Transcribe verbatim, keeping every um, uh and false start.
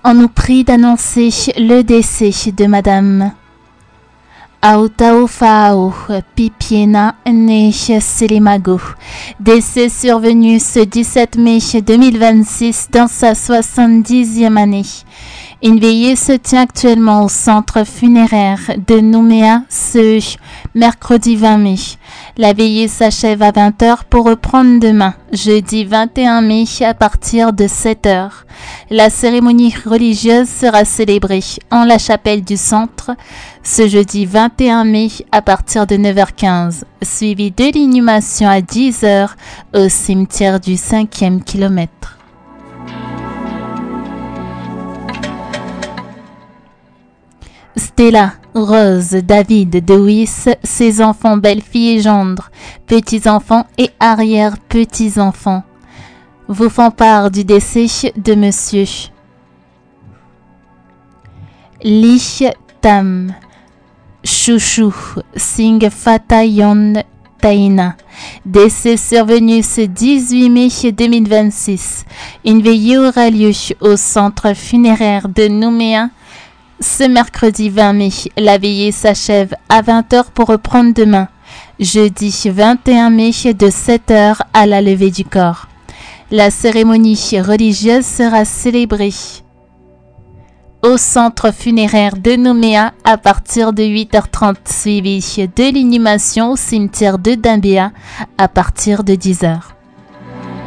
On nous prie d'annoncer le décès de Madame Autaofao Pipiena Neche Selimago, décès survenu ce dix-sept mai deux mille vingt-six dans sa soixante-dixième année. Une veillée se tient actuellement au centre funéraire de Nouméa ce mercredi vingt mai. La veillée s'achève à vingt heures pour reprendre demain, jeudi vingt et un mai à partir de sept heures. La cérémonie religieuse sera célébrée en la chapelle du centre ce jeudi vingt et un mai à partir de neuf heures quinze, suivi de l'inhumation à dix heures au cimetière du cinquième kilomètre. Stella, Rose, David, Dewis, ses enfants, belles-filles et gendres, petits-enfants et arrière-petits-enfants, vous font part du décès de Monsieur Lich Tam Chouchou Singh Fatayon Taina, décès survenu ce dix-huit mai deux mille vingt-six. Une veillée aura lieu au centre funéraire de Nouméa ce mercredi vingt mai. La veillée s'achève à vingt heures pour reprendre demain, jeudi vingt et un mai de sept heures à la levée du corps. La cérémonie religieuse sera célébrée au centre funéraire de Nouméa à partir de huit heures trente, suivi de l'inhumation au cimetière de Dambéa à partir de dix heures.